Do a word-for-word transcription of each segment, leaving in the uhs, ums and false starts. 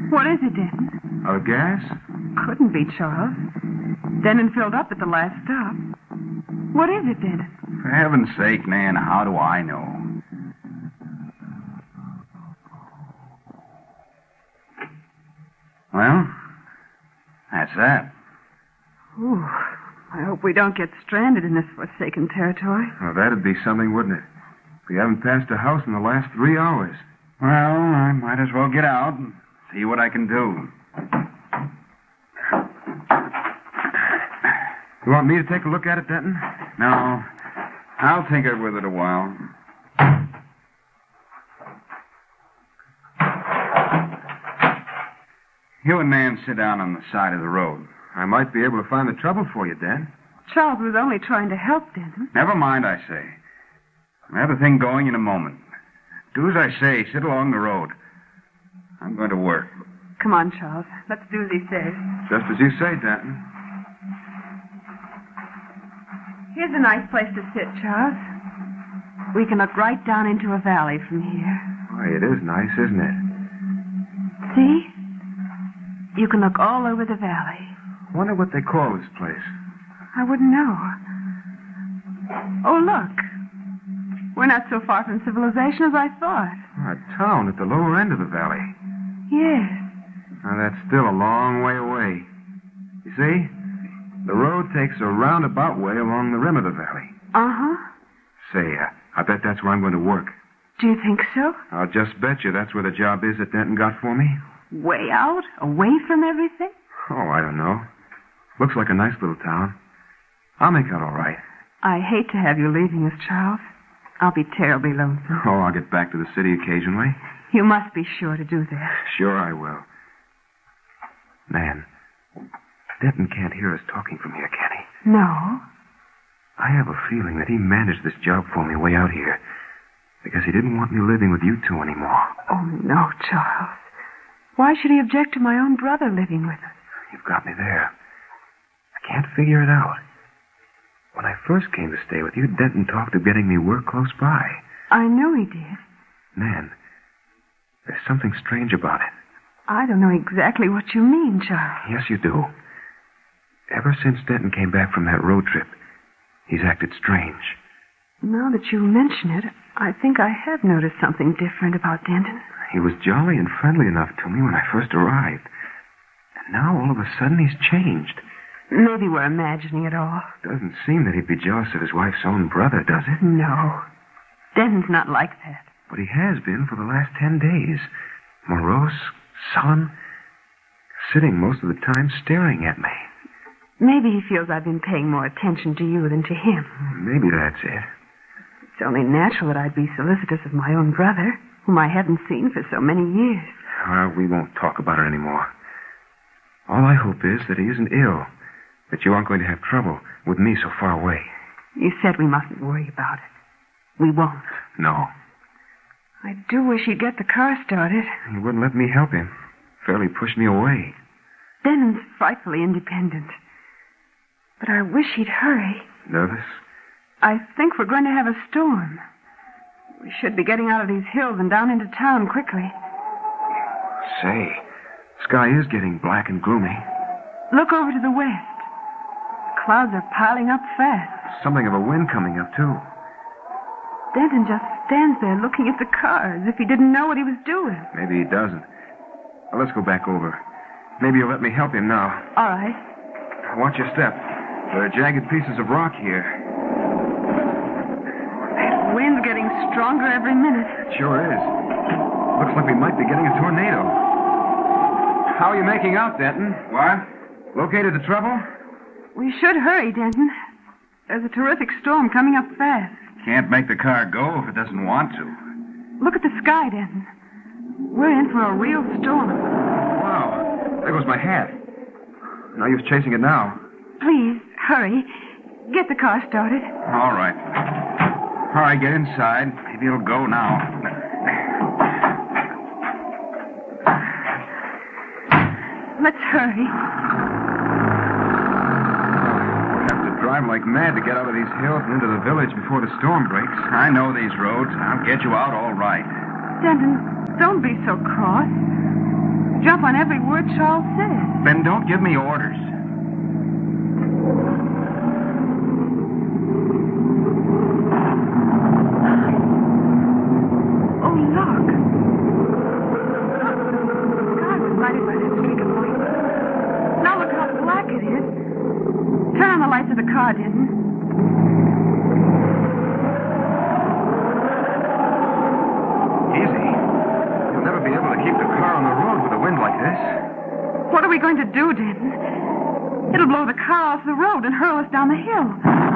What is it, Denton? Uh, gas? Couldn't be, Charles. Denton filled up at the last stop. What is it, Denton? For heaven's sake, Nan, how do I know? Well, that's that. Ooh, I hope we don't get stranded in this forsaken territory. Well, that'd be something, wouldn't it? We haven't passed a house in the last three hours. Well, I might as well get out and see what I can do. You want me to take a look at it, Denton? No, I'll tinker with it a while. You and Nan sit down on the side of the road. I might be able to find the trouble for you, Dan. Charles was only trying to help, Denton. Never mind, I say. I'll have the thing going in a moment. Do as I say. Sit along the road. I'm going to work. Come on, Charles. Let's do as he says. Just as you say, Denton. Here's a nice place to sit, Charles. We can look right down into a valley from here. Why, it is nice, isn't it? See? You can look all over the valley. Wonder what they call this place. I wouldn't know. Oh, look. We're not so far from civilization as I thought. A town at the lower end of the valley. Yes. Now, that's still a long way away. You see? The road takes a roundabout way along the rim of the valley. Uh-huh. Say, uh, I bet that's where I'm going to work. Do you think so? I'll just bet you that's where the job is that Denton got for me. Way out? Away from everything? Oh, I don't know. Looks like a nice little town. I'll make out all right. I hate to have you leaving us, Charles. I'll be terribly lonesome. Oh, I'll get back to the city occasionally. You must be sure to do that. Sure I will. Man, Denton can't hear us talking from here, can he? No. I have a feeling that he managed this job for me way out here because he didn't want me living with you two anymore. Oh, no, Charles. Why should he object to my own brother living with us? You've got me there. I can't figure it out. When I first came to stay with you, Denton talked of getting me work close by. I know he did. Nan, there's something strange about it. I don't know exactly what you mean, Charles. Yes, you do. Ever since Denton came back from that road trip, he's acted strange. Now that you mention it, I think I have noticed something different about Denton. He was jolly and friendly enough to me when I first arrived. And now, all of a sudden, he's changed. Maybe we're imagining it all. Doesn't seem that he'd be jealous of his wife's own brother, does it? No. Denton's not like that. But he has been for the last ten days. Morose, sullen, sitting most of the time staring at me. Maybe he feels I've been paying more attention to you than to him. Maybe that's it. It's only natural that I'd be solicitous of my own brother, whom I haven't seen for so many years. Well, we won't talk about it anymore. All I hope is that he isn't ill, that you aren't going to have trouble with me so far away. You said we mustn't worry about it. We won't. No. I do wish he'd get the car started. He wouldn't let me help him. Fairly pushed me away. Denton's frightfully independent. But I wish he'd hurry. Nervous? I think we're going to have a storm. We should be getting out of these hills and down into town quickly. Say, the sky is getting black and gloomy. Look over to the west. The clouds are piling up fast. Something of a wind coming up, too. Denton just stands there looking at the car as if he didn't know what he was doing. Maybe he doesn't. Well, let's go back over. Maybe you'll let me help him now. All right. Watch your step. There are jagged pieces of rock here. That wind's getting stronger every minute. It sure is. Looks like we might be getting a tornado. How are you making out, Denton? What? Located the trouble? We should hurry, Denton. There's a terrific storm coming up fast. Can't make the car go if it doesn't want to. Look at the sky, Denton. We're in for a real storm. Wow. There goes my hat. No use chasing it now. Please, hurry. Get the car started. All right. All right, get inside. Maybe it'll go now. Let's hurry. We'll have to drive like mad to get out of these hills and into the village before the storm breaks. I know these roads. I'll get you out all right. Denton, don't be so cross. jump on every word Charles says. Then don't give me orders. Oh, look. The sky was lighted by that streak of light. Now look how black it is. Turn on the lights of the car, Denton. Easy. You'll never be able to keep the car on the road with a wind like this. What are we going to do, Denton? It'll blow the car off the road and hurl us down the hill.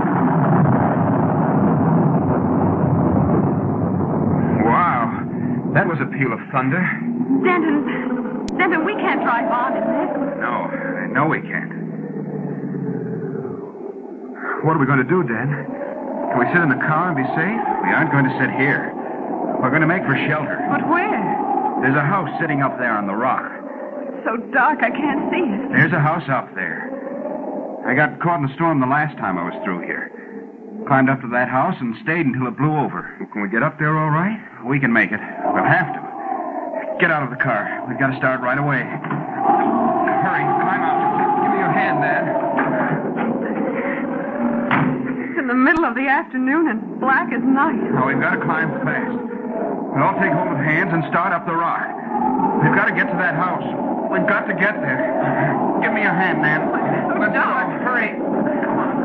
Wow. That was a peal of thunder. Denton, Denton, we can't drive on in this. No, I know we can't. What are we going to do, Dan? Can we sit in the car and be safe? We aren't going to sit here. We're going to make for shelter. But where? There's a house sitting up there on the rock. It's so dark I can't see it. There's a house up there. I got caught in a storm the last time I was through here. Climbed up to that house and stayed until it blew over. Can we get up there all right? We can make it. We'll have to. Get out of the car. We've got to start right away. Hurry, climb out. Give me your hand, Dad. It's in the middle of the afternoon and black as night. Now, we've got to climb fast. We'll all take hold of hands and start up the rock. We've got to get to that house. We've got to get there. Give me your hand, Nan. So Let's dark. go. Hurry. Come